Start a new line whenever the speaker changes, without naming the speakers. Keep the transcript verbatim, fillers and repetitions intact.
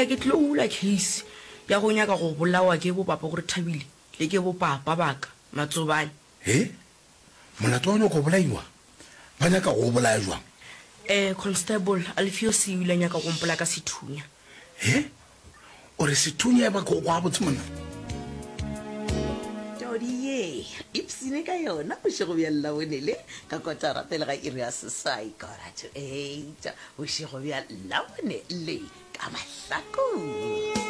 eh ke tlo ula case ya go nyaka go bolawa ke bo papa gore Thabile le ke bo papa baka Matsobane.
he molato wa go bolaiwa ba nyaka go bolaya jwang?
eh constable Alfio Siwila nyaka go mpola ka sethunya.
he o re sethunya ba go gwa botsmona
Ye ipsine ka yona o shego bya lawonele ka kotara pele ga iri ya sesai kora to eight o shego bya lawonele ka mahlako.